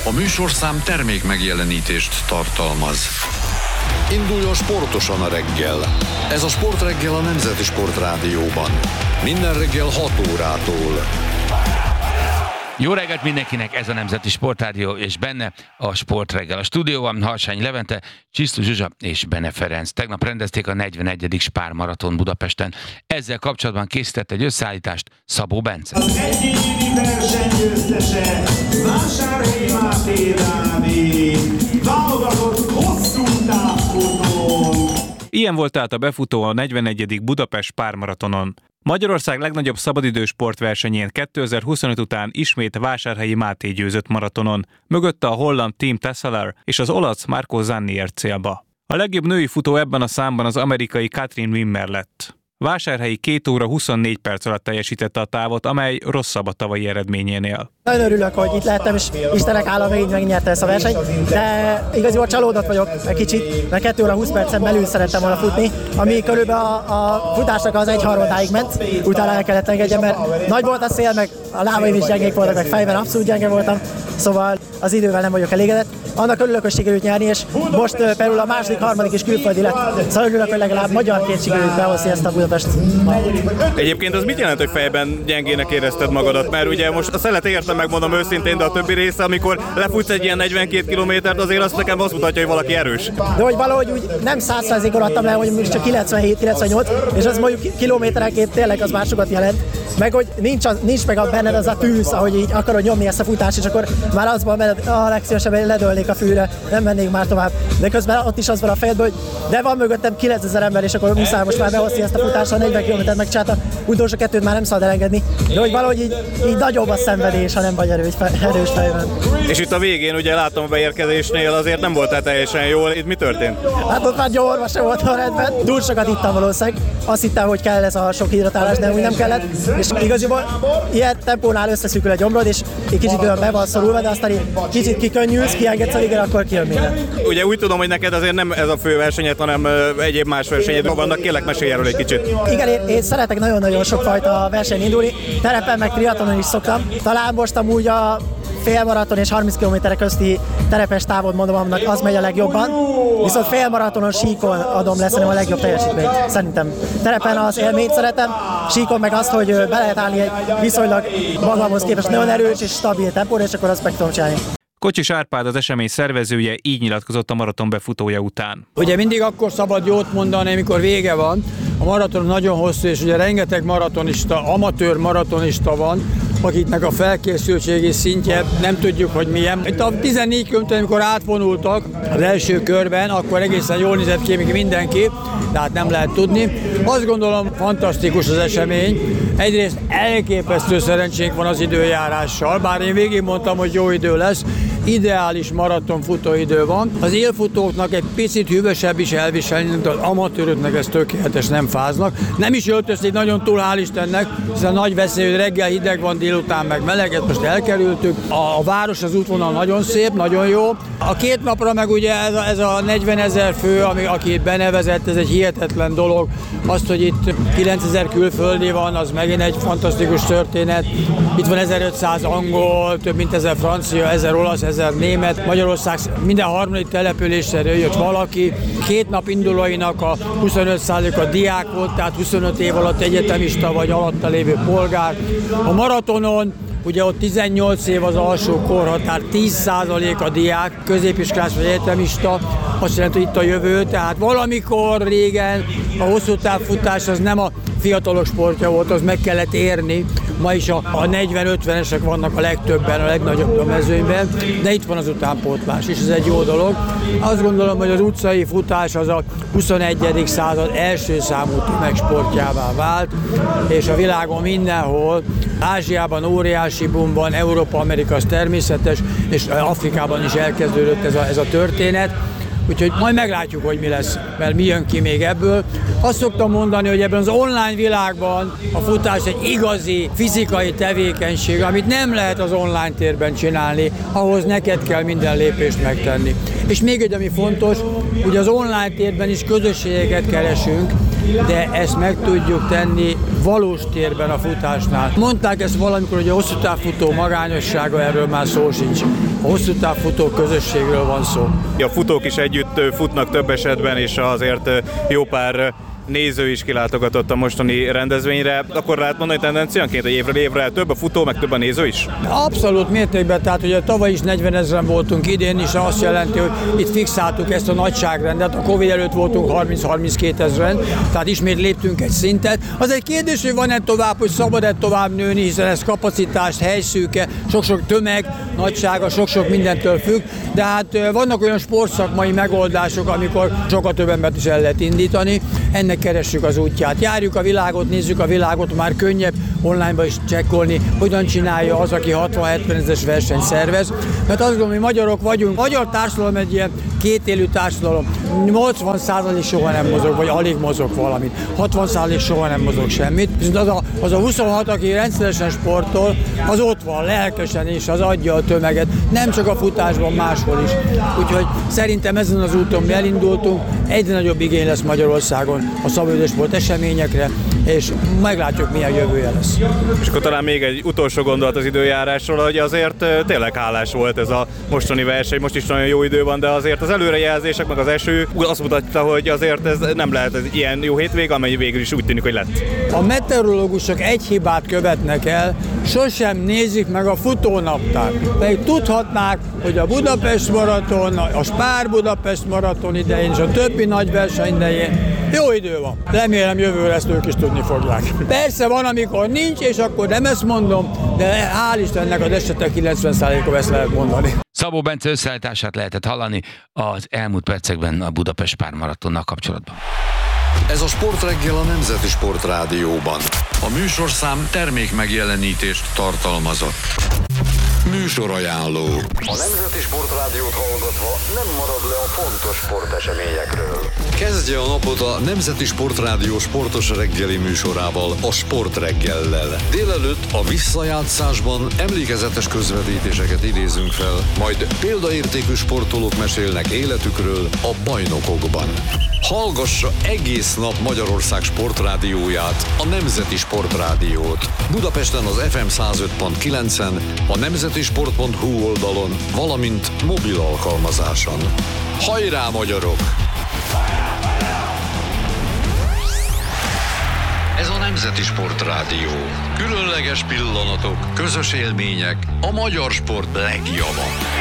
A műsorszám termék megjelenítést tartalmaz. Induljon sportosan a reggel. Ez a Sportreggel a Nemzeti Sportrádióban. Minden reggel 6 órától. Jó reggelt mindenkinek, ez a Nemzeti Sportrádió, és benne a Sportreggel. A stúdióban Harsányi Levente, Csisztus Zsuzsa és Bene Ferenc. Tegnap rendezték a 41. Spár maraton Budapesten. Ezzel kapcsolatban készített egy összeállítást Szabó Bence. Az egyéni versenygyőztese Vásárhelyi Máté Dávid, válogatott hosszú távfutón. Ilyen volt tehát a befutó a 41. Budapest pármaratonon. Magyarország legnagyobb szabadidős sportversenyén 2025 után ismét Vásárhelyi Máté győzött maratonon, mögötte a holland Team Tesseler és az olasz Marco Zanni ért célba. A legjobb női futó ebben a számban az amerikai Katrin Wimmer lett. Vásárhelyi 2 óra 24 perc alatt teljesítette a távot, amely rosszabb a tavalyi eredményénél. Nagyon örülök, hogy itt lehettem, és Istenek hála megint megnyerte ezt a versenyt, de igazából csalódott vagyok egy kicsit, mert 2 óra 20 percen belül szerettem volna futni, ami körülbelül a futásnak az 1/3-áig ment, utána el kellett engedjem, mert nagy volt a szél, meg a lábaim is gyengék voltak, meg fejben abszolút gyenge voltam, szóval az idővel nem vagyok elégedett. Annak örülök, hogy sikerült nyerni, és most például a második, harmadik is külföldi lett, szóval örülök, hogy legalább magyarként sikerült behozni ezt a Budapest. Egyébként az mit jelent, hogy fejben gyengének érezted magadat? Mert ugye most a szelet értem, megmondom őszintén, de a többi része, amikor lefutsz egy ilyen 42 kilométert, azért azt nekem azt mutatja, hogy valaki erős. De hogy valahogy úgy nem 100%-on adtam le, hogy most csak 97-98, és az mondjuk kilométerenként tényleg az már sokat jelent. Meg hogy nincs meg benned az a tűz, ahogy így akarod nyomni ezt a futást, és akkor már azban mened, legszívesebben ledölnék a fűre, nem mennék már tovább. De közben ott is az van a fejedben, hogy de van mögöttem 9000 ember, és akkor muszáj most már behozni ezt a futást, ha 40 km megcsinálta, utolsó 2-t már nem szabad elengedni. De hogy valahogy így nagyobb a szenvedés, ha nem vagy erős fejben. És itt a végén ugye látom a beérkezésnél azért nem voltál teljesen jól, itt mi történt? Hát ott már gyorma sem volt a rendben, túl sokat ittam valószínűleg, azt hittem, hogy kell ez a sok hidratálás, de úgy nem kellett. És igazából ilyen tempónál összeszűkül a gyomrod, és egy kicsit olyan be van szorulva, de aztán kicsit kikönnyülsz, kiengedsz a végén, akkor kijön minden. Ugye úgy tudom, hogy neked azért nem ez a fő versenyed, hanem egyéb más versenyed vannak, kérlek mesélj erről egy kicsit. Igen, én szeretek nagyon-nagyon sokfajta versenyen indulni, terepen meg triatlonon is szoktam. Talán most amúgy a félmaraton és 30 km közti terepes távot mondom, annak az megy a legjobban, viszont félmaratonon síkon adom le szerintem a legjobb teljesítményt, szerintem. Terepen az élményt szeretem, síkon meg azt, hogy be lehet állni egy viszonylag magamhoz képest nagyon erős és stabil tempóra, és akkor azt meg tudom csinálni. Kocsis Árpád, az esemény szervezője, így nyilatkozott a maraton befutója után. Ugye mindig akkor szabad jót mondani, amikor vége van. A maraton nagyon hosszú, és ugye rengeteg maratonista, amatőr maratonista van, akiknek a felkészültségi szintje nem tudjuk, hogy milyen. Itt a 14 km, amikor átvonultak az első körben, akkor egészen jól nézett ki még mindenki, de hát nem lehet tudni. Azt gondolom, fantasztikus az esemény. Egyrészt elképesztő szerencsénk van az időjárással, bár én végig mondtam, hogy jó idő lesz. Ideális maraton futóidő van. Az élfutóknak egy picit hűvösebb is elviselni, de az amatőröknek ez tökéletes, nem fáznak. Nem is öltözték nagyon túl, hál' Istennek, hiszen nagy veszély, hogy reggel hideg van, délután meg meleget, most elkerültük. A város, az útvonal nagyon szép, nagyon jó. A 2 napra meg ugye ez a 40 000 fő, aki benevezett, ez egy hihetetlen dolog. Azt, hogy itt 9000 külföldi van, az megint egy fantasztikus történet. Itt van 1500 angol, több mint 1000 francia, 1000 olasz, 1000 német. Magyarország minden harmadik településre jött valaki. 2 nap indulóinak a 25%-a diák volt, tehát 25 év alatt egyetemista vagy alatta lévő polgár. A maratonon ugye ott 18 év az alsó korhatár, 10% a diák, középiskolás vagy egyetemista, azt jelenti, hogy itt a jövő, tehát valamikor régen a hosszú távfutás az nem a fiatalok sportja volt, az meg kellett érni. Ma is a 40-50-esek vannak a legtöbben, a legnagyobb a mezőnyben, de itt van az utánpótlás, és ez egy jó dolog. Azt gondolom, hogy az utcai futás az a 21. század első számú tömegsportjává vált, és a világon mindenhol, Ázsiában óriási boom van, Európa, Amerika az természetes, és Afrikában is elkezdődött ez a történet. Úgyhogy majd meglátjuk, hogy mi lesz, mert mi jön ki még ebből. Azt szoktam mondani, hogy ebben az online világban a futás egy igazi fizikai tevékenység, amit nem lehet az online térben csinálni, ahhoz neked kell minden lépést megtenni. És még egy, ami fontos, hogy az online térben is közösségeket keresünk, de ezt meg tudjuk tenni valós térben a futásnál. Mondták ezt valamikor, hogy a hosszú távfutó magányossága, erről már szó sincs. A hosszú távfutó közösségről van szó. A futók is együtt futnak több esetben, és azért jó pár néző is kilátogatott a mostani rendezvényre, akkor lehet mondani tendenciánként, hogy évről évre több a futó, meg több a néző is? Abszolút mértékben, tehát ugye tavaly is 40 000 voltunk, idén is azt jelenti, hogy itt fixáltuk ezt a nagyságrendet, a Covid előtt voltunk 30-32 000-en, tehát ismét léptünk egy szintet. Az egy kérdés, hogy van-e tovább, hogy szabad-e tovább nőni, hiszen ez kapacitást, helyszűke, sok-sok tömeg, nagysága, sok-sok mindentől függ, de hát vannak olyan sportszakmai megoldások, amikor sokkal több embert is el lehet indítani. Ennek keressük az útját. Járjuk a világot, nézzük a világot, már könnyebb online-ba is csekkolni, hogyan csinálja az, aki 60-70 ezres versenyt szervez. Mert azt gondolom, hogy magyarok vagyunk. Magyar társadalom egy ilyen kétélű társadalom. 80% soha nem mozog, vagy alig mozog valamit. 60% soha nem mozog semmit. Viszont az a 26, aki rendszeresen sportol, az ott van lelkesen, és az adja a tömeget. Nem csak a futásban, máshol is. Úgyhogy szerintem ezen az úton mi elindultunk. Egyre nagyobb igény lesz Magyarországon a szabadidősport eseményekre, és meglátjuk, milyen jövője lesz. És akkor talán még egy utolsó gondolat az időjárásról, hogy azért tényleg hálás volt ez a mostani verseny, most is nagyon jó idő van, de azért az előrejelzések, meg az eső azt mutatta, hogy azért ez nem lehet ez ilyen jó hétvége, amely végül is úgy tűnik, hogy lett. A meteorológusok egy hibát követnek el, sosem nézik meg a futónaptárt. Pedig tudhatnák, hogy a Budapest maraton, a Spár Budapest maraton idején és a többi nagy verseny idején jó idő van. Remélem jövőre ezt ők is tudni fogják. Persze van, amikor nincs, és akkor nem ezt mondom, de hál' Istennek az esetek 90%-a ezt lehet mondani. Szabó Bence összeállítását lehetett hallani az elmúlt percekben a Budapest Pármaratonnal kapcsolatban. Ez a Sportreggel a Nemzeti Sport Rádióban. A műsorszám termék megjelenítést tartalmazott. Műsorajánló. A Nemzeti Sport Rádiót hallgatva nem marad le a fontos sporteseményekről. Kezdje a napot a Nemzeti Sport Rádió sportos reggeli műsorával, a Sportreggellel. Délelőtt a visszajátszásban emlékezetes közvetítéseket idézünk fel, majd példaértékű sportolók mesélnek életükről a bajnokokban. Hallgassa egész nap Magyarország sportrádióját, a Nemzeti Sport Rádiót. Budapesten az FM 105.9-en, a nemzetisport.hu oldalon, valamint mobil alkalmazáson. Hajrá, magyarok! Ez a Nemzeti Sport Rádió. Különleges pillanatok, közös élmények, a magyar sport legjava.